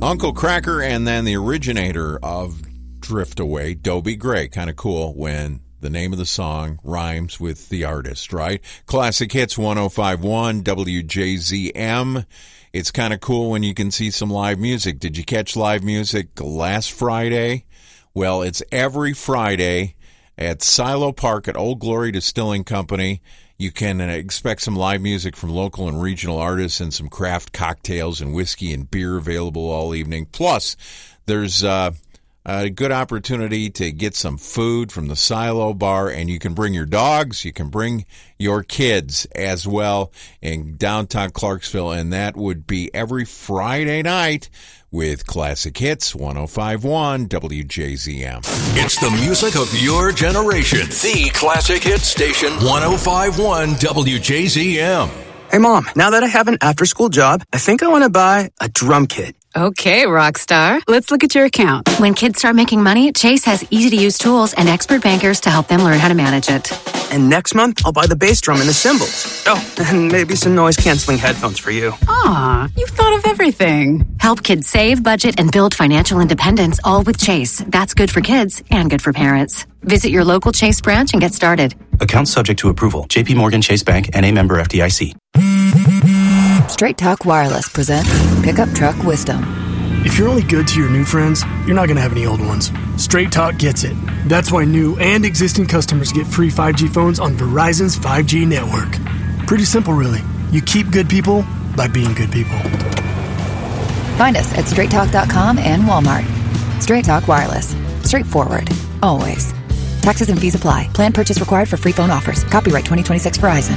Uncle Kracker, and then the originator of Drift Away, Dobie Gray. Kind of cool when the name of the song rhymes with the artist, right? Classic Hits 105.1 WJZM. It's kind of cool when you can see some live music. Did you catch live music last Friday? Well, it's every Friday at Silo Park at Old Glory Distilling Company. You can expect some live music from local and regional artists and some craft cocktails and whiskey and beer available all evening. Plus, there's a good opportunity to get some food from the Silo Bar, and you can bring your dogs, you can bring your kids as well in downtown Clarksville, and that would be every Friday night with Classic Hits 105.1 WJZM. It's the music of your generation. The Classic Hits station 105.1 WJZM. Hey, Mom, now that I have an after-school job, I think I want to buy a drum kit. Okay, rock star. Let's look at your account. When kids start making money, Chase has easy-to-use tools and expert bankers to help them learn how to manage it. And next month, I'll buy the bass drum and the cymbals. Oh, and maybe some noise-canceling headphones for you. Aw, you've thought of everything. Help kids save, budget, and build financial independence, all with Chase. That's good for kids and good for parents. Visit your local Chase branch and get started. Account subject to approval. J.P. Morgan Chase Bank, N.A. member FDIC. Straight Talk Wireless presents Pickup Truck Wisdom. If you're only good to your new friends, you're not going to have any old ones. Straight Talk gets it. That's why new and existing customers get free 5G phones on Verizon's 5G network. Pretty simple, really. You keep good people by being good people. Find us at straighttalk.com and Walmart. Straight Talk Wireless. Straightforward. Always. Taxes and fees apply. Plan purchase required for free phone offers. Copyright 2026 Verizon.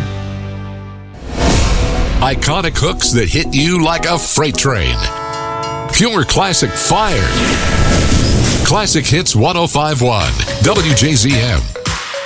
Iconic hooks that hit you like a freight train. Pure classic fire. Classic Hits 105.1 WJZM.